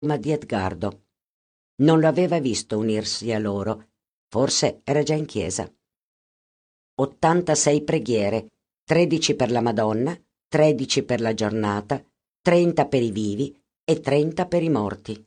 ma di Edgardo. Non lo aveva visto unirsi a loro, forse era già in chiesa. 86 preghiere, 13 per la Madonna, 13 per la giornata, 30 per i vivi e 30 per i morti.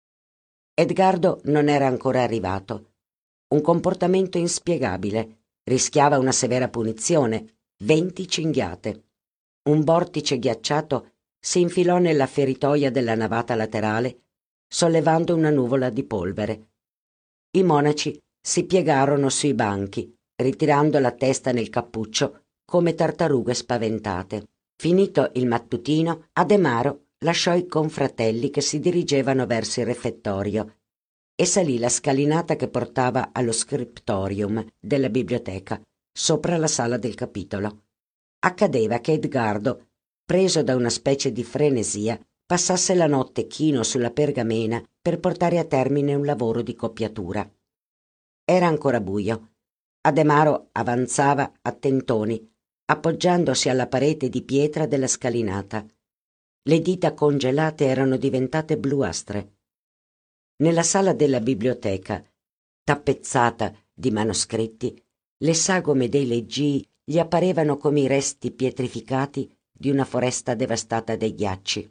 Edgardo non era ancora arrivato. Un comportamento inspiegabile, rischiava una severa punizione, 20 cinghiate. Un vortice ghiacciato si infilò nella feritoia della navata laterale, sollevando una nuvola di polvere. I monaci si piegarono sui banchi, ritirando la testa nel cappuccio come tartarughe spaventate. Finito il mattutino, Ademaro lasciò i confratelli che si dirigevano verso il refettorio e salì la scalinata che portava allo scriptorium della biblioteca, sopra la sala del capitolo. Accadeva che Edgardo, preso da una specie di frenesia, passasse la notte chino sulla pergamena per portare a termine un lavoro di coppiatura. Era ancora buio. Ademaro avanzava a tentoni, appoggiandosi alla parete di pietra della scalinata. Le dita congelate erano diventate bluastre. Nella sala della biblioteca, tappezzata di manoscritti, le sagome dei leggii gli apparevano come i resti pietrificati di una foresta devastata dai ghiacci.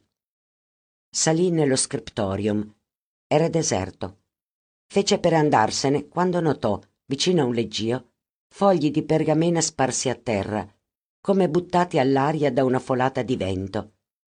Salì nello scriptorium. Era deserto. Fece per andarsene quando notò, vicino a un leggio, fogli di pergamena sparsi a terra, come buttati all'aria da una folata di vento.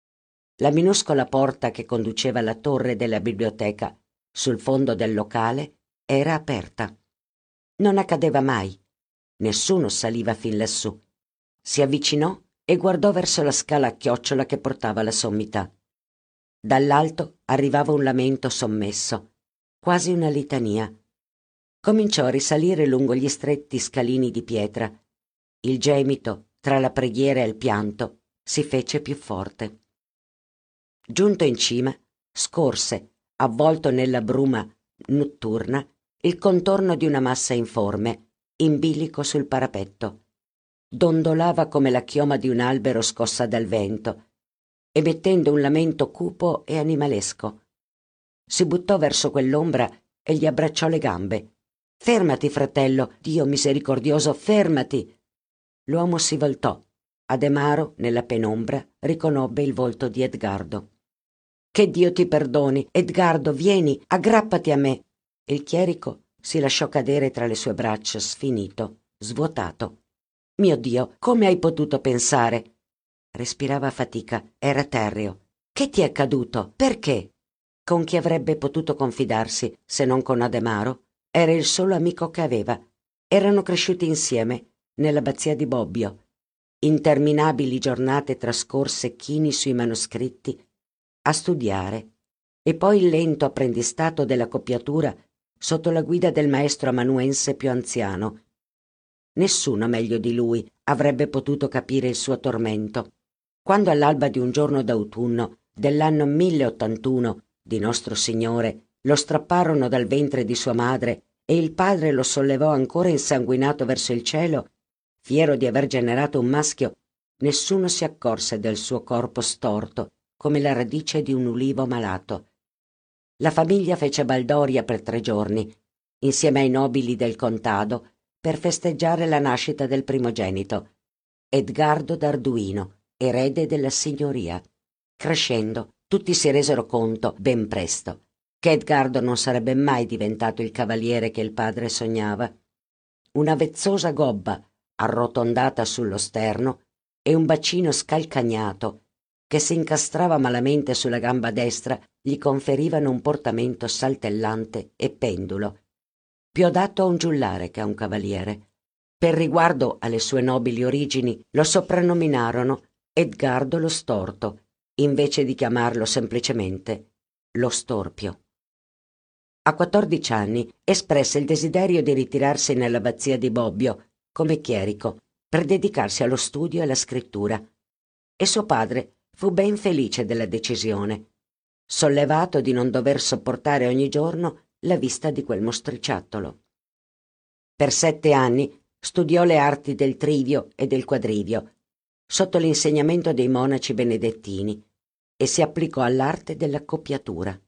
La minuscola porta che conduceva alla torre della biblioteca, sul fondo del locale, era aperta. Non accadeva mai. Nessuno saliva fin lassù. Si avvicinò e guardò verso la scala a chiocciola che portava alla sommità. Dall'alto arrivava un lamento sommesso, quasi una litania. Cominciò a risalire lungo gli stretti scalini di pietra. Il gemito, tra la preghiera e il pianto, si fece più forte. Giunto in cima, scorse, avvolto nella bruma notturna, il contorno di una massa informe, in bilico sul parapetto. Dondolava come la chioma di un albero scossa dal vento, emettendo un lamento cupo e animalesco. Si buttò verso quell'ombra e gli abbracciò le gambe. «Fermati, fratello! Dio misericordioso, fermati!» L'uomo si voltò. Ademaro, nella penombra, riconobbe il volto di Edgardo. «Che Dio ti perdoni! Edgardo, vieni, aggrappati a me!» Il chierico si lasciò cadere tra le sue braccia, sfinito, svuotato. «Mio Dio, come hai potuto pensare?» Respirava a fatica, era terreo. «Che ti è accaduto? Perché?» Con chi avrebbe potuto confidarsi se non con Ademaro? Era il solo amico che aveva. Erano cresciuti insieme nell'abbazia di Bobbio. Interminabili giornate trascorse chini sui manoscritti a studiare, e poi il lento apprendistato della coppiatura sotto la guida del maestro amanuense più anziano. Nessuno meglio di lui avrebbe potuto capire il suo tormento. Quando all'alba di un giorno d'autunno dell'anno 1081 di Nostro Signore lo strapparono dal ventre di sua madre e il padre lo sollevò ancora insanguinato verso il cielo, fiero di aver generato un maschio, nessuno si accorse del suo corpo storto come la radice di un ulivo malato. La famiglia fece baldoria per 3 giorni, insieme ai nobili del contado, per festeggiare la nascita del primogenito, Edgardo d'Arduino, erede della signoria. Crescendo, tutti si resero conto, ben presto, che Edgardo non sarebbe mai diventato il cavaliere che il padre sognava. Una vezzosa gobba arrotondata sullo sterno e un bacino scalcagnato che si incastrava malamente sulla gamba destra gli conferivano un portamento saltellante e pendulo, più adatto a un giullare che a un cavaliere. Per riguardo alle sue nobili origini lo soprannominarono Edgardo lo Storto, invece di chiamarlo semplicemente lo Storpio. A 14 anni espresse il desiderio di ritirarsi nell'abbazia di Bobbio come chierico per dedicarsi allo studio e alla scrittura, e suo padre fu ben felice della decisione, sollevato di non dover sopportare ogni giorno la vista di quel mostriciattolo. Per 7 anni studiò le arti del trivio e del quadrivio, sotto l'insegnamento dei monaci benedettini, e si applicò all'arte della coppiatura.